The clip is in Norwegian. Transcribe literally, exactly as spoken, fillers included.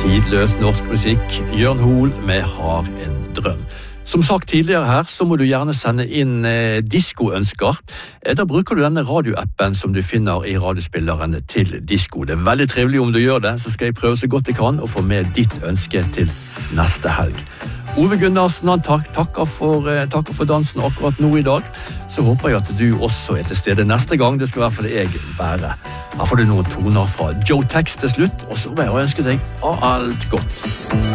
Tidløs norsk musikk, Jørn Hoel med Har en drøm. Som sagt tidligere her, så må du gjerne sende inn eh, diskoønsker. Eh, da bruker du denne radioappen som du finner i radiospilleren til disko. Det er veldig trivelig om du gjør det, så skal jeg prøve så godt jeg kan å få med ditt ønske til neste helg. Ove Gunnarsen, han tak, takker, for, eh, takker for dansen akkurat nå i dag. Så håper jeg at du også er til stede neste gang. Det skal i hvert fall jeg være. Her får du noen toner fra Joe Tex til slutt, og så vil jeg ønske deg alt godt.